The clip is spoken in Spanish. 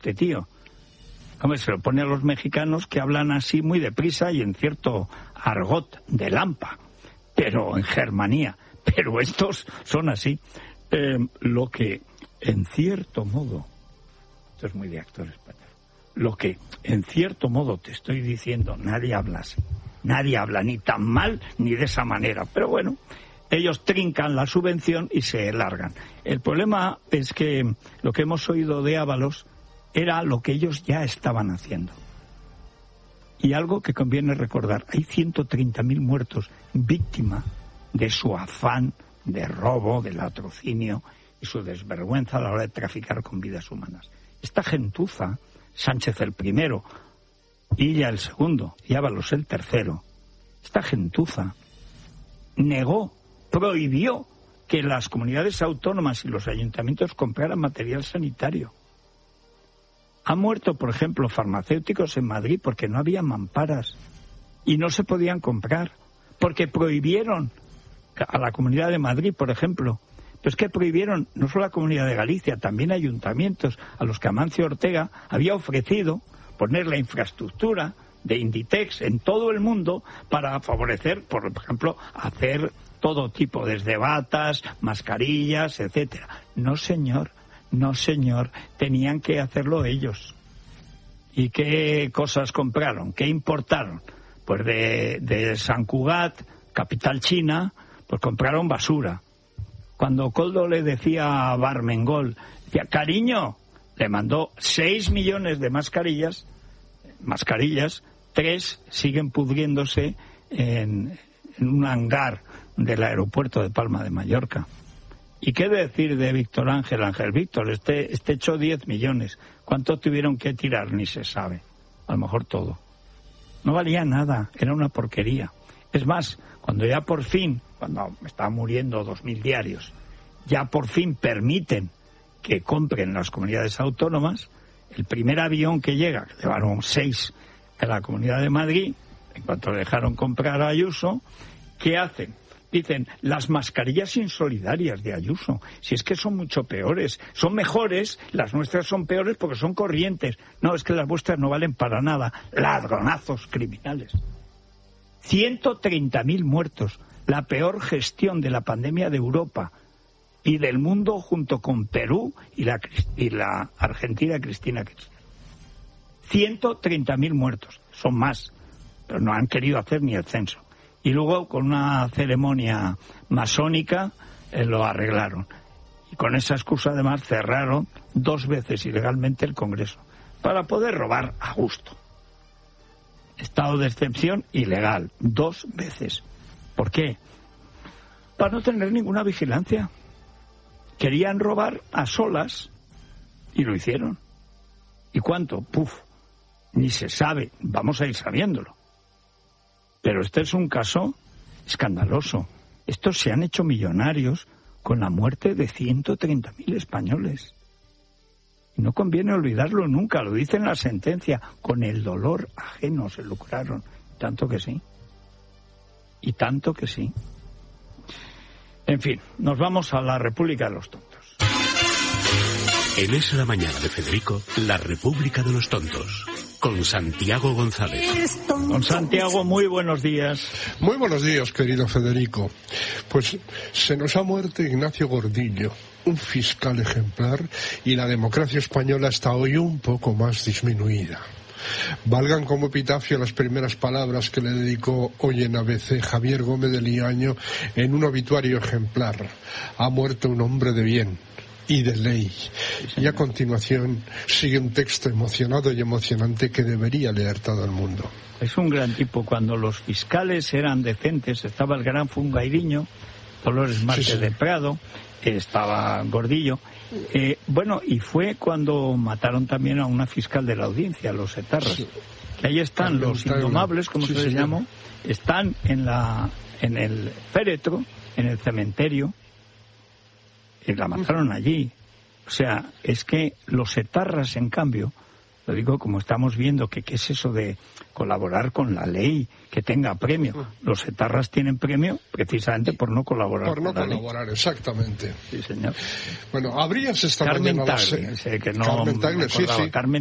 este tío. Hombre, se lo pone a los mexicanos que hablan así muy deprisa y en cierto argot de Lampa, pero en Germanía. Pero estos son así. Lo que, en cierto modo, esto es muy de actor español, lo que, en cierto modo, te estoy diciendo, nadie habla así. Nadie habla ni tan mal ni de esa manera. Pero bueno, ellos trincan la subvención y se largan. El problema es que lo que hemos oído de Ábalos era lo que ellos ya estaban haciendo. Y algo que conviene recordar, hay 130.000 muertos víctima de su afán de robo, de latrocinio y su desvergüenza a la hora de traficar con vidas humanas. Esta gentuza, Sánchez el primero, Illa el segundo y Ábalos el tercero, esta gentuza negó, prohibió que las comunidades autónomas y los ayuntamientos compraran material sanitario. Han muerto, por ejemplo, farmacéuticos en Madrid porque no había mamparas y no se podían comprar, porque prohibieron a la Comunidad de Madrid, por ejemplo. Pues que prohibieron no solo la Comunidad de Galicia, también ayuntamientos a los que Amancio Ortega había ofrecido poner la infraestructura de Inditex en todo el mundo para favorecer, por ejemplo, hacer todo tipo, desde batas, mascarillas, etcétera. No, señor, tenían que hacerlo ellos. ¿Y qué cosas compraron? ¿Qué importaron? Pues de San Cugat, capital china, pues compraron basura. Cuando Koldo le decía a Barmengol, decía, cariño, le mandó 6 millones de mascarillas, 3 siguen pudriéndose en un hangar del aeropuerto de Palma de Mallorca. ¿Y qué decir de Víctor Ángel Víctor? Este echó 10 millones. ¿Cuánto tuvieron que tirar? Ni se sabe. A lo mejor todo. No valía nada, era una porquería. Es más, cuando ya por fin, cuando estaban muriendo 2.000 diarios, ya por fin permiten que compren las comunidades autónomas, el primer avión que llega, que llevaron 6 a la Comunidad de Madrid, en cuanto le dejaron comprar a Ayuso, ¿qué hacen? Dicen, las mascarillas insolidarias de Ayuso, si es que son mucho peores, son mejores, las nuestras son peores porque son corrientes. No, es que las vuestras no valen para nada, ladronazos criminales. 130.000 muertos, la peor gestión de la pandemia de Europa y del mundo junto con Perú y la Argentina Cristina Kirchner. 130.000 muertos, son más, pero no han querido hacer ni el censo. Y luego, con una ceremonia masónica, lo arreglaron. Y con esa excusa, además, cerraron 2 veces ilegalmente el Congreso, para poder robar a gusto. Estado de excepción ilegal, 2 veces. ¿Por qué? Para no tener ninguna vigilancia. Querían robar a solas y lo hicieron. ¿Y cuánto? Ni se sabe, vamos a ir sabiéndolo. Pero este es un caso escandaloso. Estos se han hecho millonarios con la muerte de 130.000 españoles. Y no conviene olvidarlo nunca, lo dice en la sentencia, con el dolor ajeno se lucraron. Tanto que sí. Y tanto que sí. En fin, nos vamos a la República de los Tontos. En Es la Mañana de Federico, la República de los Tontos. Con Santiago González. Don Santiago, muy buenos días. Muy buenos días, querido Federico. Pues se nos ha muerto Ignacio Gordillo, un fiscal ejemplar, y la democracia española está hoy un poco más disminuida. Valgan como epitafio las primeras palabras que le dedicó hoy en ABC Javier Gómez de Liaño en un obituario ejemplar. Ha muerto un hombre de bien y de ley. Y a continuación sigue un texto emocionado y emocionante que debería leer todo el mundo. Es un gran tipo. Cuando los fiscales eran decentes, estaba el gran Fungairiño, Dolores Márquez de Prado, estaba Gordillo. Y fue cuando mataron también a una fiscal de la audiencia, los etarras. Sí. Ahí están los indomables, como se les llamó, están en el féretro, en el cementerio, y la mataron allí. O sea, es que los etarras, en cambio, Lo digo como estamos viendo que qué es eso de colaborar con la ley, que tenga premio. Los etarras tienen premio precisamente por no colaborar. Por no colaborar, exactamente. Sí, señor. Bueno, abrías esta Carmen mañana Tagle, que no Carmen Tagle, sí, sí. Carmen